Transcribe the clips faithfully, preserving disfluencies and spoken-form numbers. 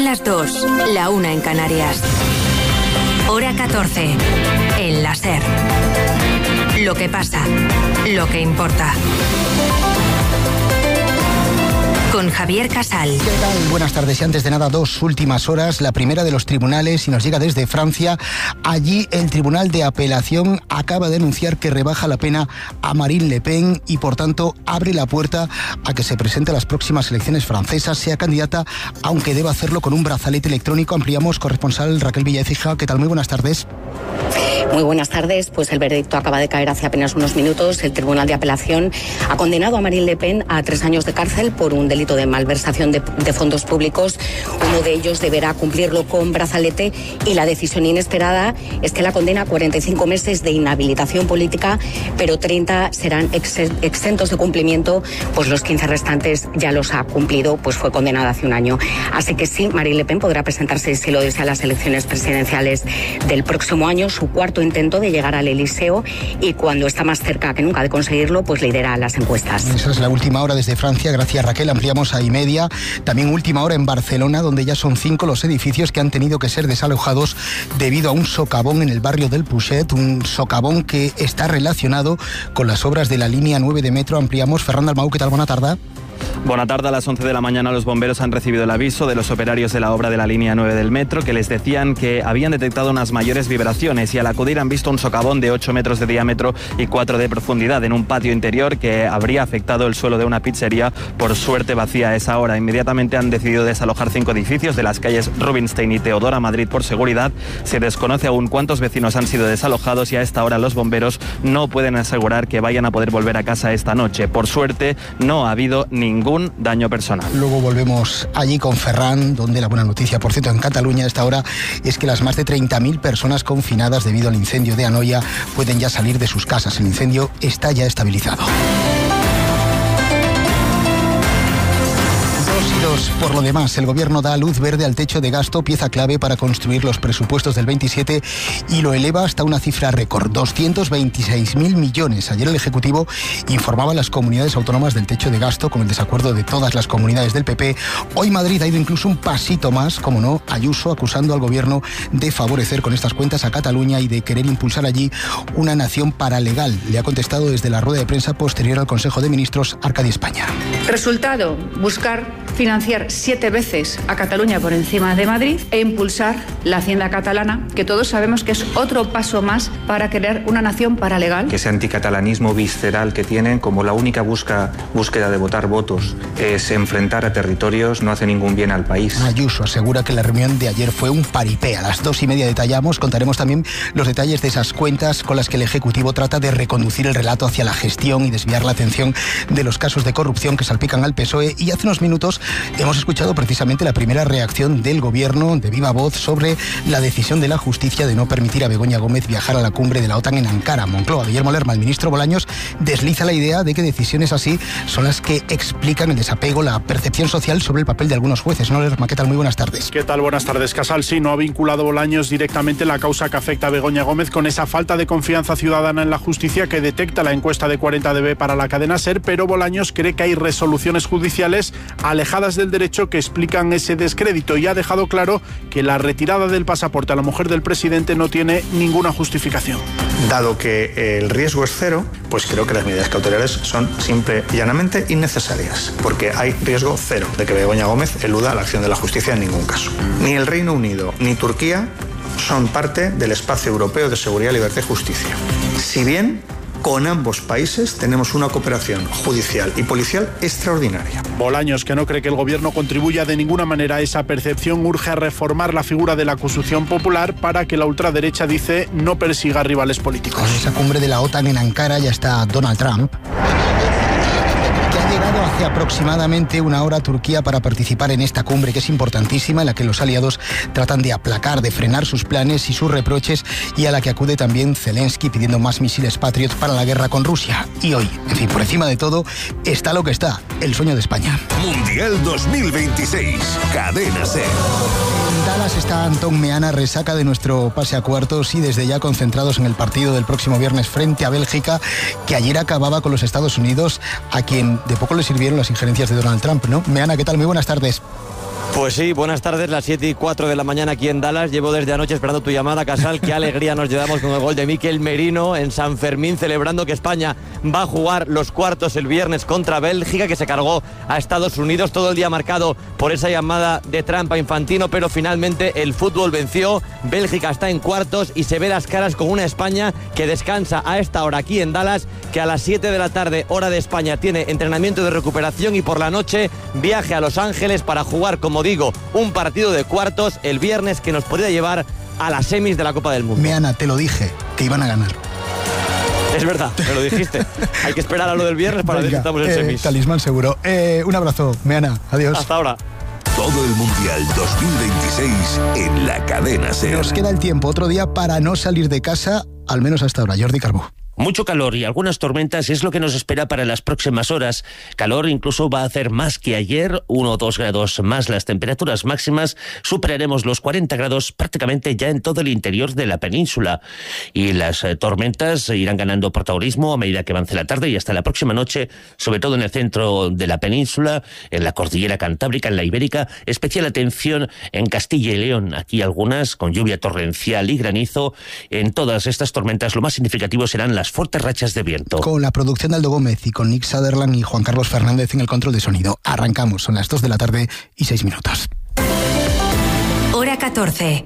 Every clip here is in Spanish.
las dos, la una en Canarias. Hora catorce, en la SER. Lo que pasa, lo que importa. Con Javier Casal. ¿Qué tal? Buenas tardes. Y antes de nada, dos últimas horas. La primera de los tribunales y nos llega desde Francia. Allí el Tribunal de Apelación acaba de anunciar que rebaja la pena a Marine Le Pen y por tanto abre la puerta a que se presente a las próximas elecciones francesas, sea candidata, aunque deba hacerlo con un brazalete electrónico. Ampliamos, corresponsal Raquel Villaécija. ¿Qué tal? Muy buenas tardes. Muy buenas tardes. Pues el veredicto acaba de caer hace apenas unos minutos. El Tribunal de Apelación ha condenado a Marine Le Pen a tres años de cárcel por un delito de malversación de, de fondos públicos. Uno de ellos deberá cumplirlo con brazalete y la decisión inesperada es que la condena a cuarenta y cinco meses de inhabilitación política, pero treinta serán ex, exentos de cumplimiento, pues los quince restantes ya los ha cumplido, pues fue condenada hace un año. Así que sí, Marine Le Pen podrá presentarse, si lo desea, a las elecciones presidenciales del próximo año, su cuarto intento de llegar al Elíseo, y cuando está más cerca que nunca de conseguirlo, pues lidera las encuestas. Esa es la última hora desde Francia. Gracias, Raquel. Ampliamos a y media. También última hora en Barcelona, donde ya son cinco los edificios que han tenido que ser desalojados debido a un socavón en el barrio del Puget, un socavón que está relacionado con las obras de la línea nueve de metro. Ampliamos. Fernando Almau, ¿qué tal? Buena tarde. Buena tarde. A las once de la mañana los bomberos han recibido el aviso de los operarios de la obra de la línea nueve del metro, que les decían que habían detectado unas mayores vibraciones, y al acudir han visto un socavón de ocho metros de diámetro y cuatro de profundidad en un patio interior que habría afectado el suelo de una pizzería, por suerte vacía a esa hora. Inmediatamente han decidido desalojar cinco edificios de las calles Rubinstein y Teodora Madrid por seguridad. Se desconoce aún cuántos vecinos han sido desalojados y a esta hora los bomberos no pueden asegurar que vayan a poder volver a casa esta noche. Por suerte no ha habido ningún daño personal. Luego volvemos allí con Ferran, donde la buena noticia, por cierto, en Cataluña a esta hora es que las más de treinta mil personas confinadas debido al incendio de Anoia pueden ya salir de sus casas. El incendio está ya estabilizado. Por lo demás, el Gobierno da luz verde al techo de gasto, pieza clave para construir los presupuestos del veintisiete, y lo eleva hasta una cifra récord, doscientos veintiséis mil millones. Ayer el Ejecutivo informaba a las comunidades autónomas del techo de gasto con el desacuerdo de todas las comunidades del P P. Hoy Madrid ha ido incluso un pasito más, como no, Ayuso acusando al Gobierno de favorecer con estas cuentas a Cataluña y de querer impulsar allí una nación paralegal. Le ha contestado desde la rueda de prensa posterior al Consejo de Ministros Arcadi España. Resultado, buscar financiar siete veces a Cataluña por encima de Madrid e impulsar la hacienda catalana, que todos sabemos que es otro paso más para crear una nación paralegal. Que ese anticatalanismo visceral que tienen, como la única busca, búsqueda de votar votos es enfrentar a territorios, no hace ningún bien al país. Ayuso asegura que la reunión de ayer fue un paripé. A las dos y media detallamos, contaremos también los detalles de esas cuentas con las que el Ejecutivo trata de reconducir el relato hacia la gestión y desviar la atención de los casos de corrupción que salpican al P S O E. Y hace unos minutos hemos escuchado precisamente la primera reacción del Gobierno de viva voz sobre la decisión de la justicia de no permitir a Begoña Gómez viajar a la cumbre de la OTAN en Ankara. Moncloa, Guillermo Lerma, el ministro Bolaños, desliza la idea de que decisiones así son las que explican el desapego, la percepción social sobre el papel de algunos jueces. ¿No, Lerma? ¿Qué tal? Muy buenas tardes. ¿Qué tal? Buenas tardes, Casal. Sí, no ha vinculado Bolaños directamente la causa que afecta a Begoña Gómez con esa falta de confianza ciudadana en la justicia que detecta la encuesta de cuarenta D B para la cadena SER, pero Bolaños cree que hay resoluciones judiciales alejadas del derecho que explican ese descrédito, y ha dejado claro que la retirada del pasaporte a la mujer del presidente no tiene ninguna justificación. Dado que el riesgo es cero, pues creo que las medidas cautelares son simple y llanamente innecesarias, porque hay riesgo cero de que Begoña Gómez eluda la acción de la justicia en ningún caso. Ni el Reino Unido ni Turquía son parte del espacio europeo de seguridad, libertad y justicia. Si bien con ambos países tenemos una cooperación judicial y policial extraordinaria. Bolaños, que no cree que el Gobierno contribuya de ninguna manera a esa percepción, urge a reformar la figura de la acusación popular para que la ultraderecha, dice, no persiga rivales políticos. Con esa cumbre de la OTAN en Ankara ya está Donald Trump, que ha llegado hace aproximadamente una hora a Turquía para participar en esta cumbre, que es importantísima, en la que los aliados tratan de aplacar, de frenar sus planes y sus reproches, y a la que acude también Zelensky pidiendo más misiles Patriot para la guerra con Rusia. Y hoy, en fin, por encima de todo, está lo que está, el sueño de España. Mundial dos mil veintiséis, Cadena SER. En Dallas está Antón Meana, resaca de nuestro pase a cuartos y desde ya concentrados en el partido del próximo viernes frente a Bélgica, que ayer acababa con los Estados Unidos, a quien de poco le sirvieron las injerencias de Donald Trump, ¿no? Meana, ¿qué tal? Muy buenas tardes. Pues sí, buenas tardes, las siete y cuatro de la mañana aquí en Dallas. Llevo desde anoche esperando tu llamada, Casal. Qué alegría nos llevamos con el gol de Mikel Merino en San Fermín, celebrando que España va a jugar los cuartos el viernes contra Bélgica, que se cargó a Estados Unidos. Todo el día marcado por esa llamada de trampa a Infantino, pero finalmente el fútbol venció. Bélgica está en cuartos y se ve las caras con una España que descansa a esta hora aquí en Dallas, que a las siete de la tarde, hora de España, tiene entrenamiento de recuperación y por la noche viaje a Los Ángeles para jugar, como digo, un partido de cuartos el viernes que nos podría llevar a las semis de la Copa del Mundo. Meana, te lo dije, que iban a ganar. Es verdad, me lo dijiste. Hay que esperar a lo del viernes para ver si estamos en eh, semis. Talismán seguro. Eh, un abrazo, Meana. Adiós. Hasta ahora. Todo el Mundial dos mil veintiséis en la cadena SER. Nos queda el tiempo, otro día para no salir de casa, al menos hasta ahora. Jordi Carbó. Mucho calor y algunas tormentas es lo que nos espera para las próximas horas. Calor incluso va a hacer más que ayer, uno o dos grados más las temperaturas máximas. Superaremos los cuarenta grados prácticamente ya en todo el interior de la península. Y las eh, tormentas irán ganando protagonismo a medida que avance la tarde y hasta la próxima noche, sobre todo en el centro de la península, en la cordillera cantábrica, en la ibérica. Especial atención en Castilla y León. Aquí algunas con lluvia torrencial y granizo. En todas estas tormentas lo más significativo serán las fuertes rachas de viento. Con la producción de Aldo Gómez y con Nick Sutherland y Juan Carlos Fernández en el control de sonido. Arrancamos, son las dos de la tarde y seis minutos. Hora catorce.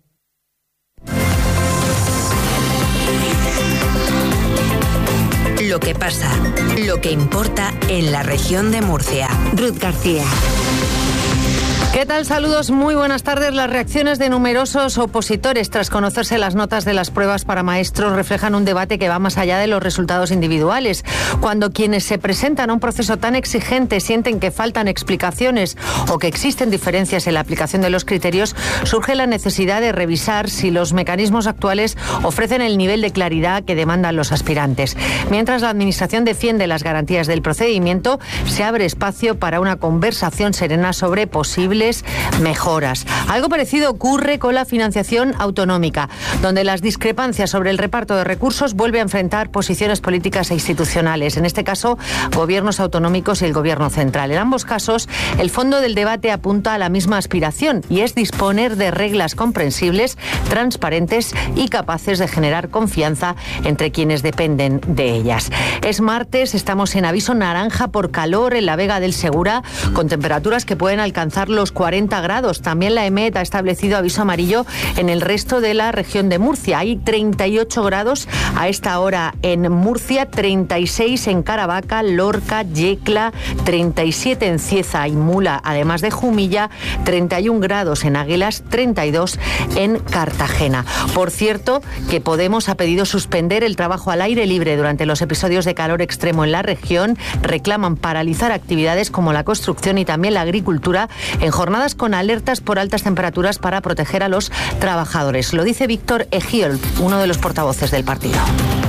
Lo que pasa, lo que importa en la región de Murcia. Ruth García. ¿Qué tal? Saludos, muy buenas tardes. Las reacciones de numerosos opositores tras conocerse las notas de las pruebas para maestros reflejan un debate que va más allá de los resultados individuales. Cuando quienes se presentan a un proceso tan exigente sienten que faltan explicaciones o que existen diferencias en la aplicación de los criterios, surge la necesidad de revisar si los mecanismos actuales ofrecen el nivel de claridad que demandan los aspirantes. Mientras la Administración defiende las garantías del procedimiento, se abre espacio para una conversación serena sobre posibles mejoras. Algo parecido ocurre con la financiación autonómica, donde las discrepancias sobre el reparto de recursos vuelve a enfrentar posiciones políticas e institucionales, en este caso gobiernos autonómicos y el gobierno central. En ambos casos, el fondo del debate apunta a la misma aspiración y es disponer de reglas comprensibles, transparentes y capaces de generar confianza entre quienes dependen de ellas. Es martes, estamos en aviso naranja por calor en la Vega del Segura, con temperaturas que pueden alcanzar los cuarenta grados. También la EMET ha establecido aviso amarillo en el resto de la región de Murcia. Hay treinta y ocho grados a esta hora en Murcia, treinta y seis en Caravaca, Lorca, Yecla, treinta y siete en Cieza y Mula, además de Jumilla, treinta y un grados en Águilas, treinta y dos en Cartagena. Por cierto, que Podemos ha pedido suspender el trabajo al aire libre durante los episodios de calor extremo en la región. Reclaman paralizar actividades como la construcción y también la agricultura en jornadas con alertas por altas temperaturas para proteger a los trabajadores. Lo dice Víctor Egiol, uno de los portavoces del partido.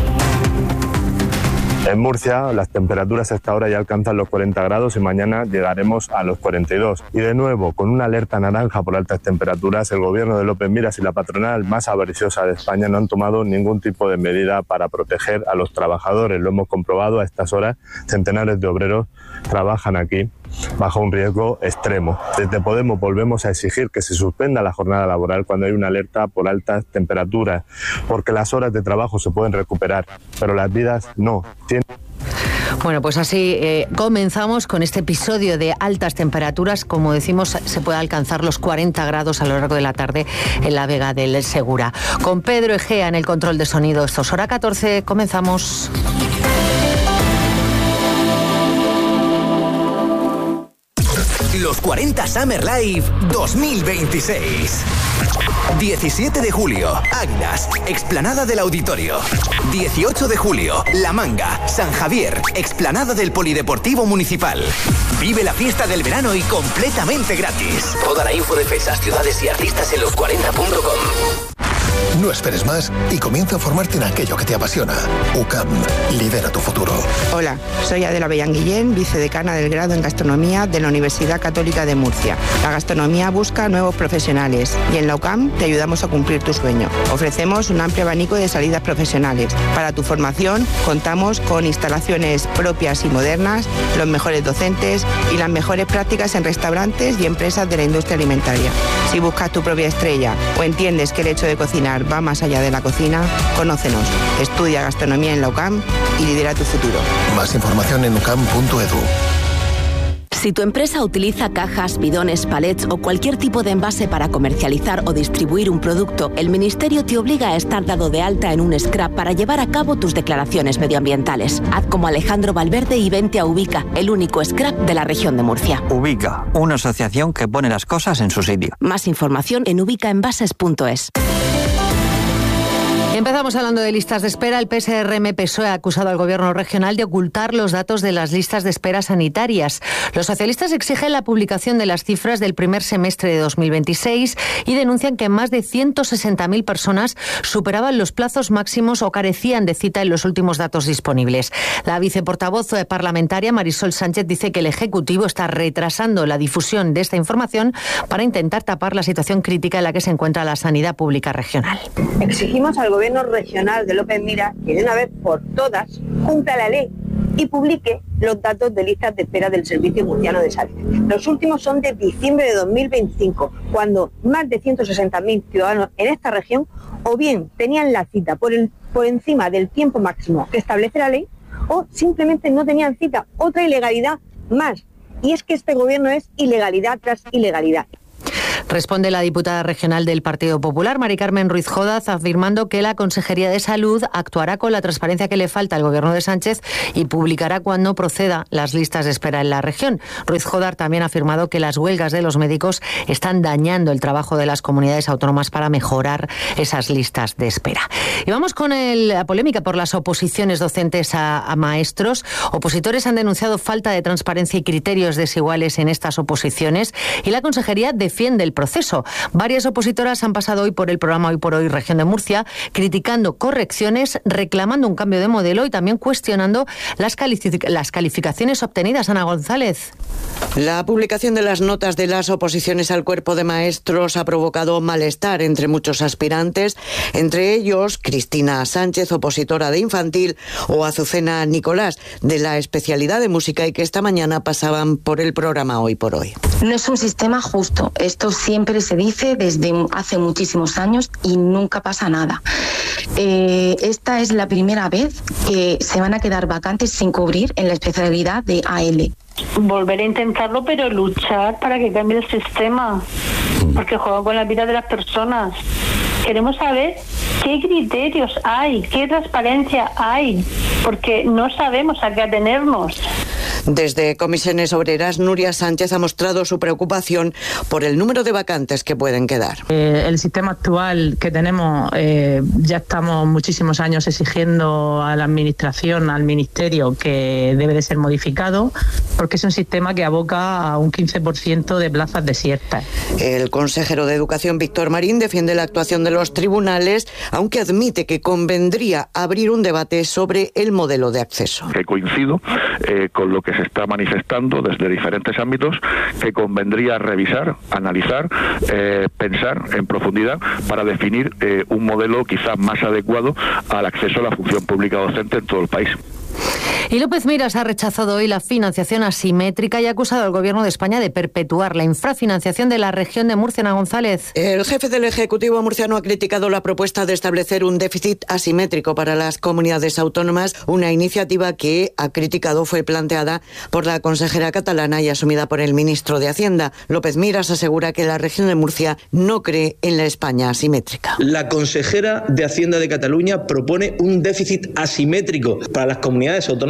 En Murcia las temperaturas a esta hora ya alcanzan los cuarenta grados y mañana llegaremos a los cuarenta y dos. Y de nuevo, con una alerta naranja por altas temperaturas, el gobierno de López Miras y la patronal más avariciosa de España no han tomado ningún tipo de medida para proteger a los trabajadores. Lo hemos comprobado a estas horas, centenares de obreros trabajan aquí bajo un riesgo extremo. Desde Podemos volvemos a exigir que se suspenda la jornada laboral cuando hay una alerta por altas temperaturas, porque las horas de trabajo se pueden recuperar, pero las vidas no. Tien- Bueno, pues así eh, comenzamos con este episodio de altas temperaturas. Como decimos, se puede alcanzar los cuarenta grados a lo largo de la tarde en la Vega del Segura. Con Pedro Egea en el control de sonido. Esto es hora catorce, comenzamos. Los cuarenta Summer Live dos mil veintiséis. diecisiete de julio, Águilas, Explanada del Auditorio. dieciocho de julio, La Manga, San Javier, Explanada del Polideportivo Municipal. Vive la fiesta del verano y completamente gratis. Toda la info de fechas, ciudades y artistas en los cuarenta punto com. No esperes más y comienza a formarte en aquello que te apasiona. U C A M, lidera tu futuro. Hola, soy Adela Bellán Guillén, vicedecana del grado en Gastronomía de la Universidad Católica de Murcia. La gastronomía busca nuevos profesionales y en la U C A M te ayudamos a cumplir tu sueño. Ofrecemos un amplio abanico de salidas profesionales. Para tu formación contamos con instalaciones propias y modernas, los mejores docentes y las mejores prácticas en restaurantes y empresas de la industria alimentaria. Si buscas tu propia estrella o entiendes que el hecho de cocinar va más allá de la cocina, conócenos. Estudia gastronomía en la U C A M y lidera tu futuro. Más información en u c a m punto e d u. Si tu empresa utiliza cajas, bidones, palets o cualquier tipo de envase para comercializar o distribuir un producto, el Ministerio te obliga a estar dado de alta en un scrap para llevar a cabo tus declaraciones medioambientales. Haz como Alejandro Valverde y vente a Ubica, el único scrap de la región de Murcia. Ubica, una asociación que pone las cosas en su sitio. Más información en ubicaenvases punto es. Empezamos hablando de listas de espera. El P S R M P S O E ha acusado al gobierno regional de ocultar los datos de las listas de espera sanitarias. Los socialistas exigen la publicación de las cifras del primer semestre de dos mil veintiséis y denuncian que más de ciento sesenta mil personas superaban los plazos máximos o carecían de cita en los últimos datos disponibles. La viceportavoz parlamentaria Marisol Sánchez dice que el Ejecutivo está retrasando la difusión de esta información para intentar tapar la situación crítica en la que se encuentra la sanidad pública regional. Exigimos al gobierno regional de López Miras que de una vez por todas cumpla la ley y publique los datos de listas de espera del Servicio Murciano de Salud. Los últimos son de diciembre de dos mil veinticinco, cuando más de ciento sesenta mil ciudadanos en esta región o bien tenían la cita por, el, por encima del tiempo máximo que establece la ley o simplemente no tenían cita. Otra ilegalidad más. Y es que este gobierno es ilegalidad tras ilegalidad. Responde la diputada regional del Partido Popular, Mari Carmen Ruiz Jodaz, afirmando que la Consejería de Salud actuará con la transparencia que le falta al gobierno de Sánchez y publicará cuando proceda las listas de espera en la región. Ruiz Jodaz también ha afirmado que las huelgas de los médicos están dañando el trabajo de las comunidades autónomas para mejorar esas listas de espera. Y vamos con el, la polémica por las oposiciones docentes a, a maestros. Opositores han denunciado falta de transparencia y criterios desiguales en estas oposiciones y la Consejería defiende el proceso. Varias opositoras han pasado hoy por el programa Hoy por Hoy Región de Murcia, criticando correcciones, reclamando un cambio de modelo y también cuestionando las, calific- las calificaciones obtenidas. Ana González. La publicación de las notas de las oposiciones al cuerpo de maestros ha provocado malestar entre muchos aspirantes, entre ellos Cristina Sánchez, opositora de infantil, o Azucena Nicolás, de la especialidad de música, y que esta mañana pasaban por el programa Hoy por Hoy. No es un sistema justo. Esto siempre se dice desde hace muchísimos años y nunca pasa nada. Eh, esta es la primera vez que se van a quedar vacantes sin cubrir en la especialidad de A L. Volver a intentarlo, pero luchar para que cambie el sistema, porque juega con la vida de las personas. Queremos saber qué criterios hay, qué transparencia hay, porque no sabemos a qué atenernos. Desde Comisiones Obreras, Nuria Sánchez ha mostrado su preocupación por el número de vacantes que pueden quedar. Eh, el sistema actual que tenemos, eh, ya estamos muchísimos años exigiendo a la Administración, al Ministerio, que debe de ser modificado, porque es un sistema que aboca a un quince por ciento de plazas desiertas. El consejero de Educación, Víctor Marín, defiende la actuación de los tribunales, aunque admite que convendría abrir un debate sobre el modelo de acceso. Que coincido eh, con lo que se está manifestando desde diferentes ámbitos, que convendría revisar, analizar, eh, pensar en profundidad para definir eh, un modelo quizás más adecuado al acceso a la función pública docente en todo el país. Y López Miras ha rechazado hoy la financiación asimétrica y ha acusado al Gobierno de España de perpetuar la infrafinanciación de la región de Murcia. Ana González. El jefe del Ejecutivo murciano ha criticado la propuesta de establecer un déficit asimétrico para las comunidades autónomas, una iniciativa que, ha criticado, fue planteada por la consejera catalana y asumida por el ministro de Hacienda. López Miras asegura que la región de Murcia no cree en la España asimétrica. La consejera de Hacienda de Cataluña propone un déficit asimétrico para las comunidades autónomas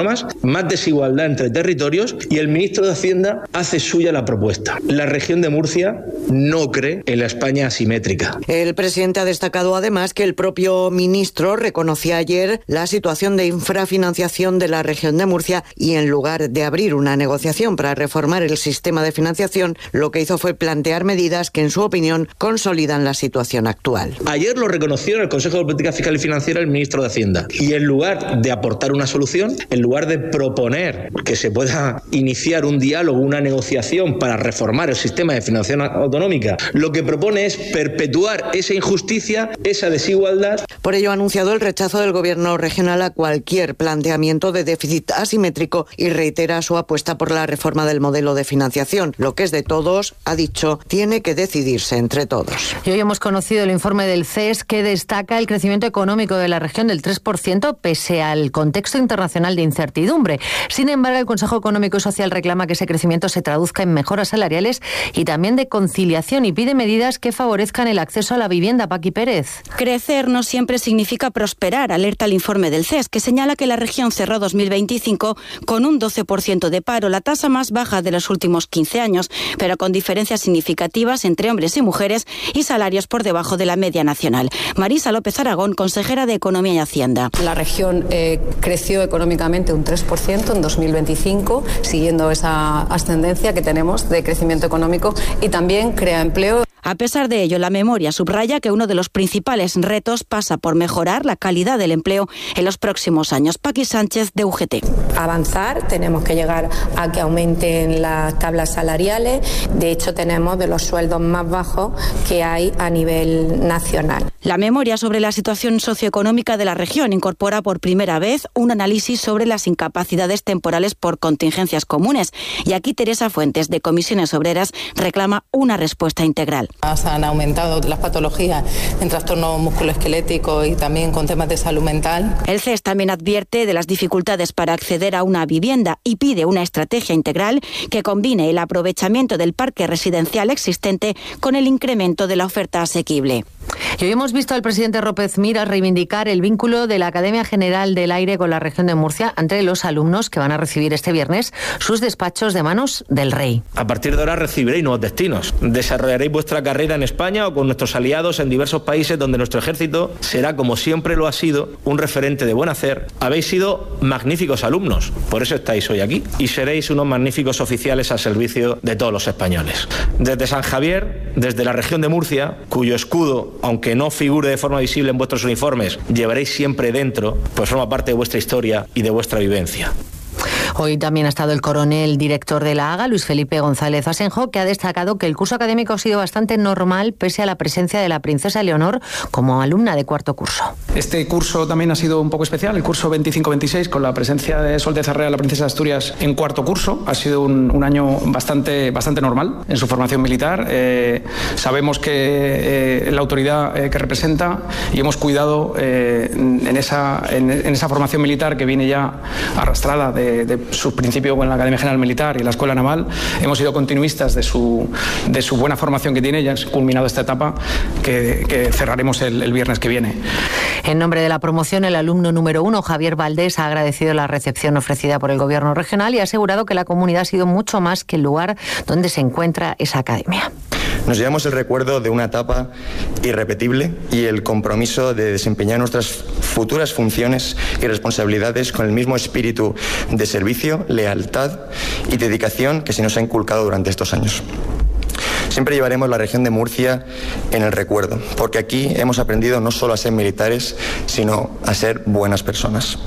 más, más desigualdad entre territorios, y el ministro de Hacienda hace suya la propuesta. La región de Murcia no cree en la España asimétrica. El presidente ha destacado además que el propio ministro reconocía ayer la situación de infrafinanciación de la región de Murcia y en lugar de abrir una negociación para reformar el sistema de financiación, lo que hizo fue plantear medidas que en su opinión consolidan la situación actual. Ayer lo reconoció en el Consejo de Política Fiscal y Financiera el ministro de Hacienda, y en lugar de aportar una solución, en lugar de proponer que se pueda iniciar un diálogo, una negociación para reformar el sistema de financiación autonómica, lo que propone es perpetuar esa injusticia, esa desigualdad. Por ello ha anunciado el rechazo del gobierno regional a cualquier planteamiento de déficit asimétrico y reitera su apuesta por la reforma del modelo de financiación. Lo que es de todos, ha dicho, tiene que decidirse entre todos. Y hoy hemos conocido el informe del C E S que destaca el crecimiento económico de la región del tres por ciento pese al contexto internacional de incertidumbre. Sin embargo, el Consejo Económico y Social reclama que ese crecimiento se traduzca en mejoras salariales y también de conciliación y pide medidas que favorezcan el acceso a la vivienda. Paqui Pérez. Crecer no siempre significa prosperar, alerta el informe del C E S, que señala que la región cerró dos mil veinticinco con un doce por ciento de paro, la tasa más baja de los últimos quince años, pero con diferencias significativas entre hombres y mujeres y salarios por debajo de la media nacional. Marisa López Aragón, consejera de Economía y Hacienda. La región eh, creció económicamente un tres por ciento en dos mil veinticinco, siguiendo esa ascendencia que tenemos de crecimiento económico, y también crea empleo. A pesar de ello, la memoria subraya que uno de los principales retos pasa por mejorar la calidad del empleo en los próximos años. Paqui Sánchez, de U G T. Avanzar, tenemos que llegar a que aumenten las tablas salariales. De hecho, tenemos de los sueldos más bajos que hay a nivel nacional. La memoria sobre la situación socioeconómica de la región incorpora por primera vez un análisis sobre las incapacidades temporales por contingencias comunes. Y aquí Teresa Fuentes, de Comisiones Obreras, reclama una respuesta integral. Han aumentado las patologías en trastornos musculoesqueléticos y también con temas de salud mental. El C E S también advierte de las dificultades para acceder a una vivienda y pide una estrategia integral que combine el aprovechamiento del parque residencial existente con el incremento de la oferta asequible. Y hoy hemos visto al presidente López Miras reivindicar el vínculo de la Academia General del Aire con la región de Murcia ante los alumnos que van a recibir este viernes sus despachos de manos del rey. A partir de ahora recibiréis nuevos destinos. Desarrollaréis vuestra carrera en España o con nuestros aliados en diversos países donde nuestro ejército será, como siempre lo ha sido, un referente de buen hacer. Habéis sido magníficos alumnos, por eso estáis hoy aquí, y seréis unos magníficos oficiales al servicio de todos los españoles. Desde San Javier, desde la región de Murcia, cuyo escudo, aunque no figure de forma visible en vuestros uniformes, llevaréis siempre dentro, pues forma parte de vuestra historia y de vuestra vivencia. Hoy también ha estado el coronel director de la A G A, Luis Felipe González Asenjo, que ha destacado que el curso académico ha sido bastante normal pese a la presencia de la princesa Leonor como alumna de cuarto curso. Este curso también ha sido un poco especial, el curso veinticinco veintiséis, con la presencia de Su Alteza Real, la princesa de Asturias, en cuarto curso. Ha sido un, un año bastante, bastante normal en su formación militar. Eh, sabemos que eh, la autoridad eh, que representa, y hemos cuidado eh, en, esa, en, en esa formación militar que viene ya arrastrada de, de su principio con la Academia General Militar y la Escuela Naval. Hemos sido continuistas de su, de su buena formación que tiene. Ya ha culminado esta etapa que, que cerraremos el, el viernes que viene. En nombre de la promoción, el alumno número uno, Javier Valdés, ha agradecido la recepción ofrecida por el Gobierno regional y ha asegurado que la comunidad ha sido mucho más que el lugar donde se encuentra esa academia. Nos llevamos el recuerdo de una etapa irrepetible y el compromiso de desempeñar nuestras futuras funciones y responsabilidades con el mismo espíritu de servicio, lealtad y dedicación que se nos ha inculcado durante estos años. Siempre llevaremos la región de Murcia en el recuerdo, porque aquí hemos aprendido no solo a ser militares, sino a ser buenas personas.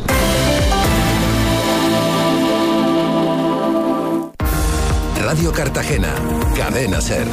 Radio Cartagena, Cadena SER.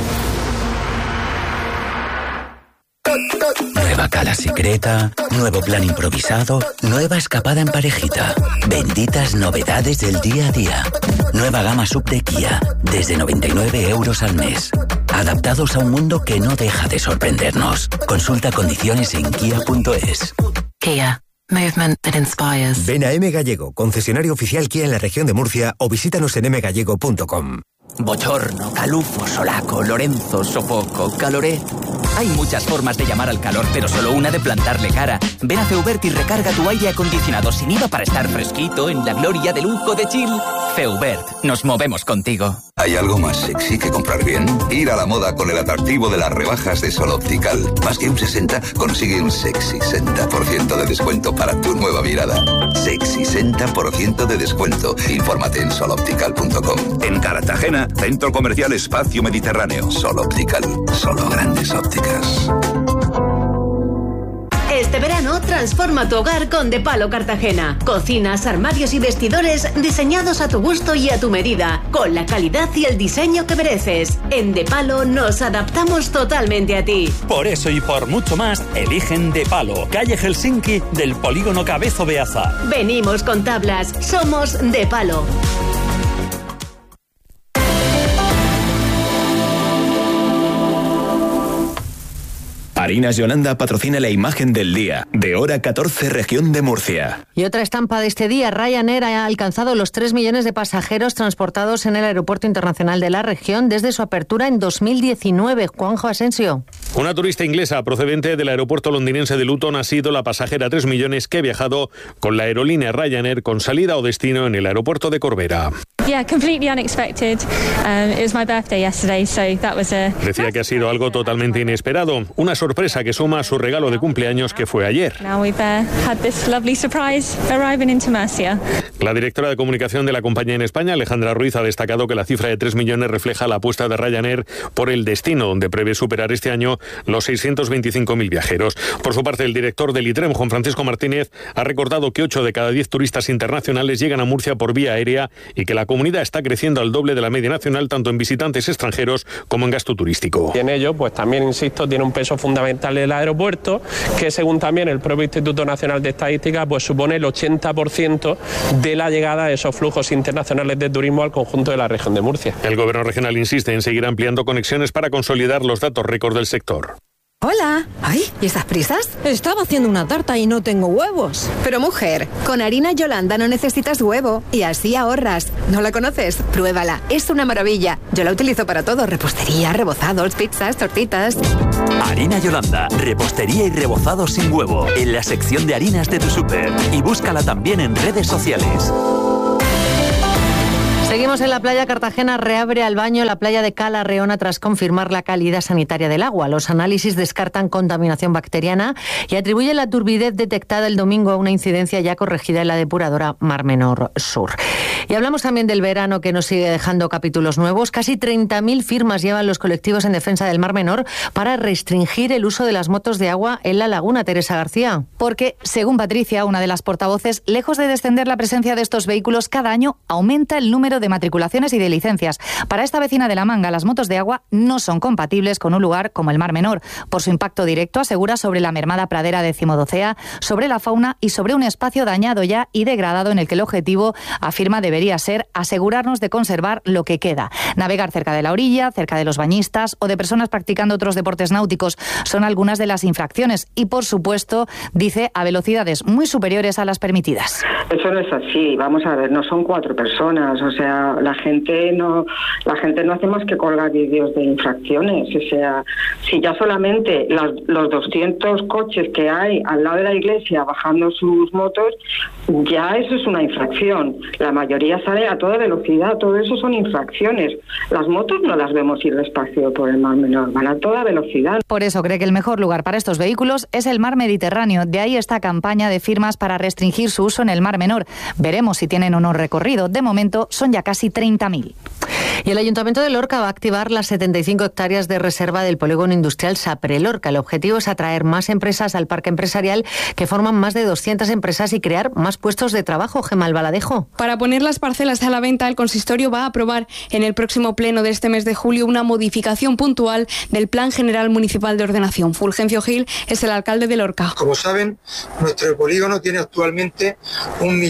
Nueva cala secreta, nuevo plan improvisado, nueva escapada en parejita. Benditas novedades del día a día. Nueva gama sub de Kia, desde noventa y nueve euros al mes. Adaptados a un mundo que no deja de sorprendernos. Consulta condiciones en kia punto es. Kia. Movement that inspires. Ven a M Gallego, concesionario oficial Kia en la región de Murcia, o visítanos en m gallego punto com. bochorno, calufo, solaco, lorenzo, sofoco, caloré. Hay muchas formas de llamar al calor, pero solo una de plantarle cara. Ven a Feubert y recarga tu aire acondicionado sin I V A para estar fresquito en la gloria de lujo de chill. Feubert, nos movemos contigo. ¿Hay algo más sexy que comprar bien? Ir a la moda con el atractivo de las rebajas de Sol Optical. Más que un sesenta, consigue un sexy sesenta por ciento de descuento para tu nueva mirada. Sexy sesenta por ciento de descuento. Infórmate en sol optical punto com. En Cartagena, Centro Comercial Espacio Mediterráneo. Sol Optical. Solo grandes ópticas. Este verano transforma tu hogar con De Palo Cartagena. Cocinas, armarios y vestidores diseñados a tu gusto y a tu medida, con la calidad y el diseño que mereces. En De Palo nos adaptamos totalmente a ti. Por eso y por mucho más, eligen De Palo, calle Helsinki del Polígono Cabezo Beaza. Venimos con tablas, somos De Palo. Harinas Yolanda patrocina la imagen del día, de hora catorce, región de Murcia. Y otra estampa de este día, Ryanair ha alcanzado los tres millones de pasajeros transportados en el Aeropuerto Internacional de la región desde su apertura en dos mil diecinueve. Juanjo Asensio. Una turista inglesa procedente del aeropuerto londinense de Luton ha sido la pasajera tres millones que ha viajado con la aerolínea Ryanair con salida o destino en el aeropuerto de Corbera. Yeah, completely unexpected. Um, it was my birthday yesterday, so that was a... Decía que ha sido algo totalmente inesperado, una sorpresa que suma a su regalo de cumpleaños que fue ayer. Now we've uh, had this lovely surprise arriving into Murcia. La directora de comunicación de la compañía en España, Alejandra Ruiz, ha destacado que la cifra de tres millones refleja la apuesta de Ryanair por el destino, donde prevé superar este año los seiscientos veinticinco mil viajeros. Por su parte, el director del ITREM, Juan Francisco Martínez, ha recordado que ocho de cada diez turistas internacionales llegan a Murcia por vía aérea y que la comunidad está creciendo al doble de la media nacional, tanto en visitantes extranjeros como en gasto turístico. Y en ello, pues también, insisto, tiene un peso fundamental el aeropuerto, que según también el propio Instituto Nacional de Estadística, pues supone el ochenta por ciento de la llegada de esos flujos internacionales de turismo al conjunto de la región de Murcia. El gobierno regional insiste en seguir ampliando conexiones para consolidar los datos récord del sector. Hola. Ay, ¿y esas prisas? Estaba haciendo una tarta y no tengo huevos. Pero mujer, con harina Yolanda no necesitas huevo y así ahorras. ¿No la conoces? Pruébala, es una maravilla. Yo la utilizo para todo, repostería, rebozados, pizzas, tortitas. Harina Yolanda, repostería y rebozados sin huevo, en la sección de harinas de tu súper. Y búscala también en redes sociales. Seguimos en la playa. Cartagena reabre al baño la playa de Cala Reona tras confirmar la calidad sanitaria del agua. Los análisis descartan contaminación bacteriana y atribuyen la turbidez detectada el domingo a una incidencia ya corregida en la depuradora Mar Menor Sur. Y hablamos también del verano, que nos sigue dejando capítulos nuevos. Casi treinta mil firmas llevan los colectivos en defensa del Mar Menor para restringir el uso de las motos de agua en la laguna. Teresa García. Porque, según Patricia, una de las portavoces, lejos de descender la presencia de estos vehículos, cada año aumenta el número de matriculaciones y de licencias. Para esta vecina de La Manga, las motos de agua no son compatibles con un lugar como el Mar Menor, por su impacto directo, asegura, sobre la mermada pradera decimodocea, sobre la fauna y sobre un espacio dañado ya y degradado en el que el objetivo, afirma, debería ser asegurarnos de conservar lo que queda. Navegar cerca de la orilla, cerca de los bañistas o de personas practicando otros deportes náuticos son algunas de las infracciones y, por supuesto, dice, a velocidades muy superiores a las permitidas. Eso no es así, vamos a ver, no son cuatro personas, o sea, la gente no la gente no hace más que colgar vídeos de infracciones, o sea, si ya solamente las, los doscientos coches que hay al lado de la iglesia bajando sus motos, ya eso es una infracción. La mayoría sale a toda velocidad, todo eso son infracciones. Las motos no las vemos ir despacio por el Mar Menor, van a toda velocidad. Por eso cree que el mejor lugar para estos vehículos es el mar Mediterráneo. De ahí esta campaña de firmas para restringir su uso en el Mar Menor. Veremos si tienen o no recorrido. De momento son ya casi treinta mil. Y el Ayuntamiento de Lorca va a activar las setenta y cinco hectáreas de reserva del polígono industrial Sapre Lorca. El objetivo es atraer más empresas al parque empresarial, que forman más de doscientas empresas, y crear más puestos de trabajo. Gemma Albaladejo. Para poner las parcelas a la venta, el consistorio va a aprobar en el próximo pleno de este mes de julio una modificación puntual del Plan General Municipal de Ordenación. Fulgencio Gil es el alcalde de Lorca. Como saben, nuestro polígono tiene actualmente un millón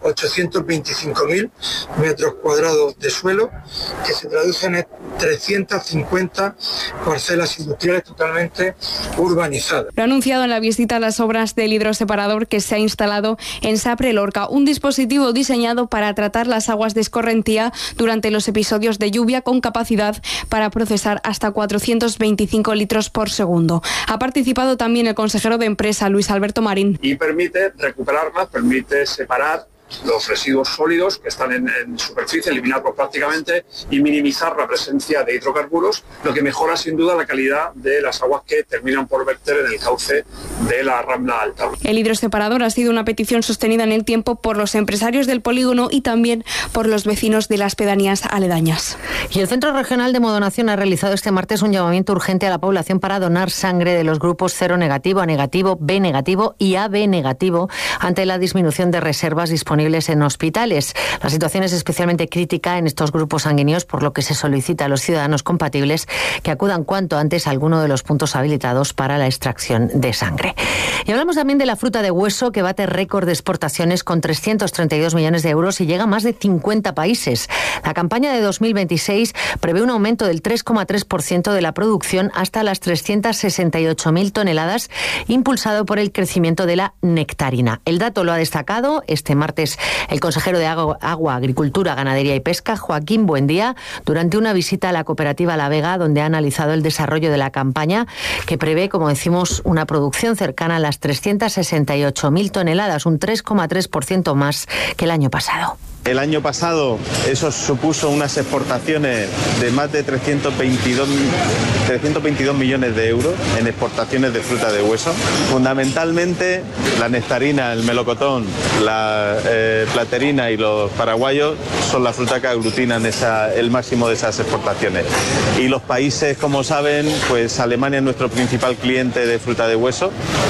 ochocientos veinticinco mil metros cuadrados de suelo, que se traducen en trescientas cincuenta parcelas industriales totalmente urbanizadas. Lo ha anunciado en la visita a las obras del hidroseparador que se ha instalado en Sapre Lorca, un dispositivo diseñado para tratar las aguas de escorrentía durante los episodios de lluvia, con capacidad para procesar hasta cuatrocientos veinticinco litros por segundo. Ha participado también el consejero de Empresa, Luis Alberto Marín. Y permite recuperarlas, permite separar los residuos sólidos que están en, en superficie, eliminarlos prácticamente y minimizar la presencia de hidrocarburos, lo que mejora sin duda la calidad de las aguas que terminan por verter en el cauce de la Rambla Alta. El hidroseparador ha sido una petición sostenida en el tiempo por los empresarios del polígono y también por los vecinos de las pedanías aledañas. Y el Centro Regional de Modonación ha realizado este martes un llamamiento urgente a la población para donar sangre de los grupos cero negativo, A negativo, B negativo y A B negativo ante la disminución de reservas disponibles en hospitales. La situación es especialmente crítica en estos grupos sanguíneos, por lo que se solicita a los ciudadanos compatibles que acudan cuanto antes a alguno de los puntos habilitados para la extracción de sangre. Y hablamos también de la fruta de hueso, que bate récord de exportaciones con trescientos treinta y dos millones de euros y llega a más de cincuenta países. La campaña de dos mil veintiséis prevé un aumento del tres coma tres por ciento de la producción hasta las trescientas sesenta y ocho mil toneladas, impulsado por el crecimiento de la nectarina. El dato lo ha destacado este martes el consejero de Agua, Agua, Agricultura, Ganadería y Pesca, Joaquín Buendía, durante una visita a la cooperativa La Vega, donde ha analizado el desarrollo de la campaña, que prevé, como decimos, una producción cercana a las trescientas sesenta y ocho mil toneladas, un tres coma tres por ciento más que el año pasado. El año pasado eso supuso unas exportaciones de más de trescientos veintidós millones de euros en exportaciones de fruta de hueso. Fundamentalmente la nectarina, el melocotón, la eh, platerina y los paraguayos son la fruta que aglutinan esa, el máximo de esas exportaciones. Y los países, como saben, pues Alemania es nuestro principal cliente de fruta de hueso,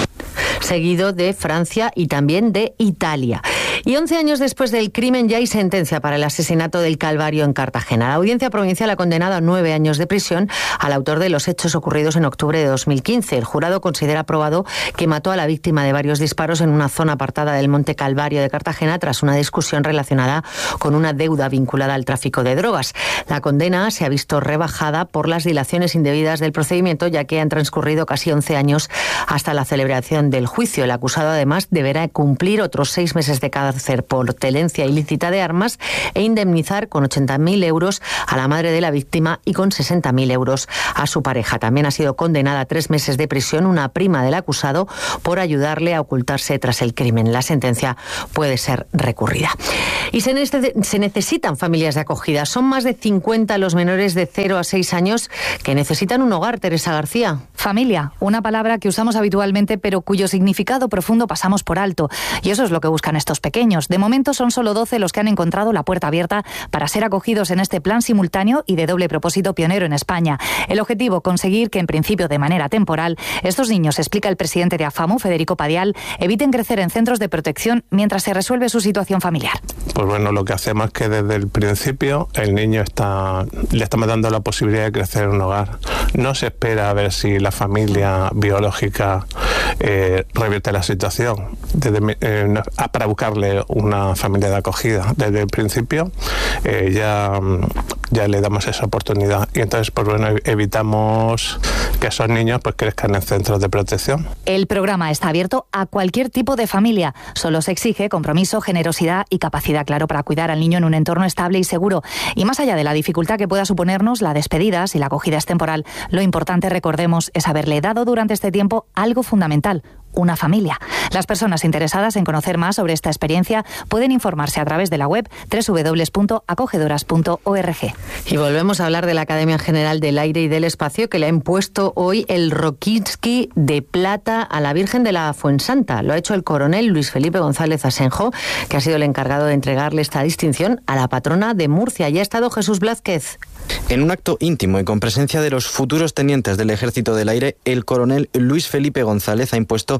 seguido de Francia y también de Italia. Y once años después del crimen ya hay sentencia para el asesinato del Calvario en Cartagena. La Audiencia Provincial ha condenado a nueve años de prisión al autor de los hechos ocurridos en octubre de dos mil quince. El jurado considera probado que mató a la víctima de varios disparos en una zona apartada del Monte Calvario de Cartagena tras una discusión relacionada con una deuda vinculada al tráfico de drogas. La condena se ha visto rebajada por las dilaciones indebidas del procedimiento, ya que han transcurrido casi once años hasta la celebración del juicio. El acusado, además, deberá cumplir otros seis meses de cárcel por tenencia ilícita de armas e indemnizar con ochenta mil euros a la madre de la víctima y con sesenta mil euros a su pareja. También ha sido condenada a tres meses de prisión una prima del acusado por ayudarle a ocultarse tras el crimen. La sentencia puede ser recurrida. Y se, nece- se necesitan familias de acogida. Son más de cincuenta los menores de cero a seis años que necesitan un hogar. Teresa García. Familia, una palabra que usamos habitualmente pero cuyo significado profundo pasamos por alto. Y eso es lo que buscan estos pequeños. De momento son solo doce los que han encontrado la puerta abierta para ser acogidos en este plan simultáneo y de doble propósito pionero en España. El objetivo, conseguir que en principio de manera temporal estos niños, explica el presidente de AFAMU, Federico Padial, eviten crecer en centros de protección mientras se resuelve su situación familiar. Pues bueno, lo que hacemos es que desde el principio el niño está, le estamos dando la posibilidad de crecer en un hogar. No se espera a ver si la familia biológica eh, revierte la situación desde, eh, para buscarle una familia de acogida. Desde el principio eh, ya, ya le damos esa oportunidad y entonces pues bueno, evitamos que esos niños pues crezcan en centros de protección. El programa está abierto a cualquier tipo de familia. Solo se exige compromiso, generosidad y capacidad, claro, para cuidar al niño en un entorno estable y seguro. Y más allá de la dificultad que pueda suponernos la despedida, si la acogida es temporal, lo importante, recordemos, es haberle dado durante este tiempo algo fundamental: una familia. Las personas interesadas en conocer más sobre esta experiencia pueden informarse a través de la web doble u doble u doble u punto acogedoras punto org. Y volvemos a hablar de la Academia General del Aire y del Espacio, que le ha impuesto hoy el Rokitsky de plata a la Virgen de la Fuensanta. Lo ha hecho el coronel Luis Felipe González Asenjo, que ha sido el encargado de entregarle esta distinción a la patrona de Murcia. Ya ha estado Jesús Blázquez. En un acto íntimo y con presencia de los futuros tenientes del Ejército del Aire, el coronel Luis Felipe González ha impuesto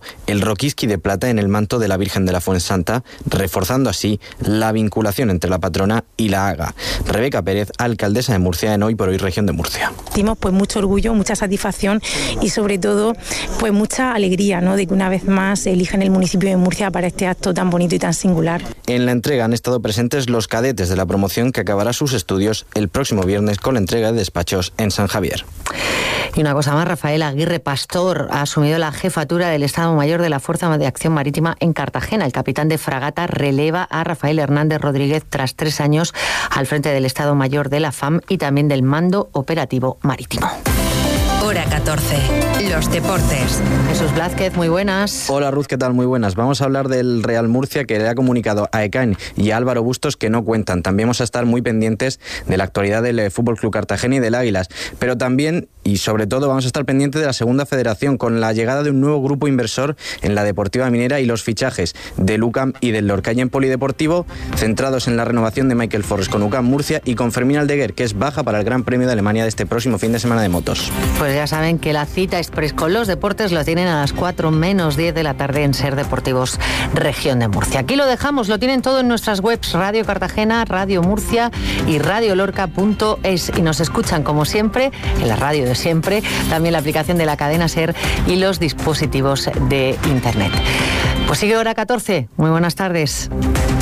el Roquiski de plata en el manto de la Virgen de la Fuensanta, reforzando así la vinculación entre la patrona y la Haga. Rebeca Pérez, alcaldesa de Murcia en Hoy por Hoy Región de Murcia. Sentimos pues mucho orgullo, mucha satisfacción y sobre todo pues mucha alegría, ¿no?, de que una vez más eligen el municipio de Murcia para este acto tan bonito y tan singular. En la entrega han estado presentes los cadetes de la promoción que acabará sus estudios el próximo viernes con la entrega de despachos en San Javier. Y una cosa más, Rafael Aguirre Pastor ha asumido la jefatura del Estado Mayor de la Fuerza de Acción Marítima en Cartagena. El capitán de fragata releva a Rafael Hernández Rodríguez tras tres años al frente del Estado Mayor de la F A M y también del Mando Operativo Marítimo. Hora catorce. Los deportes. Jesús Blázquez, muy buenas. Hola Ruth, ¿qué tal? Muy buenas. Vamos a hablar del Real Murcia, que le ha comunicado a Ekain y a Álvaro Bustos que no cuentan. También vamos a estar muy pendientes de la actualidad del F C Cartagena y del Águilas. Pero también y sobre todo vamos a estar pendientes de la Segunda Federación con la llegada de un nuevo grupo inversor en la Deportiva Minera y los fichajes del U C A M y del Lorca. Y en polideportivo, centrados en la renovación de Michael Forrest con U C A M Murcia y con Fermín Aldeguer, que es baja para el Gran Premio de Alemania de este próximo fin de semana de motos. Pues ya saben que la cita express con los deportes lo tienen a las cuatro menos diez de la tarde en Ser Deportivos Región de Murcia. Aquí lo dejamos, lo tienen todo en nuestras webs Radio Cartagena, Radio Murcia y radio lorca punto es. Y nos escuchan como siempre en la radio de siempre, también la aplicación de la cadena Ser y los dispositivos de internet. Pues sigue Hora catorce. Muy buenas tardes.